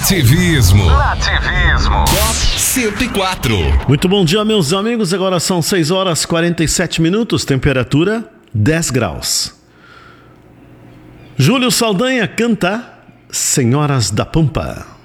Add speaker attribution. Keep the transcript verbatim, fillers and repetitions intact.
Speaker 1: Nativismo. Nativismo. Top cento e quatro.
Speaker 2: Muito bom dia, meus amigos. Agora são seis horas e quarenta e sete minutos. Temperatura dez graus. Júlio Saldanha canta Senhoras da Pampa.